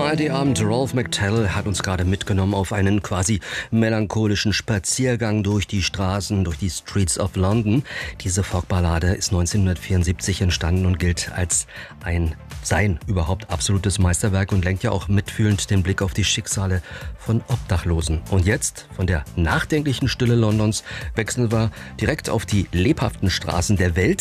ARD-Abend. Ralph McTell hat uns gerade mitgenommen auf einen quasi melancholischen Spaziergang durch die Straßen, durch die Streets of London. Diese Folkballade ist 1974 entstanden und gilt als sein überhaupt absolutes Meisterwerk und lenkt ja auch mitfühlend den Blick auf die Schicksale von Obdachlosen. Und jetzt, von der nachdenklichen Stille Londons, wechseln wir direkt auf die lebhaften Straßen der Welt.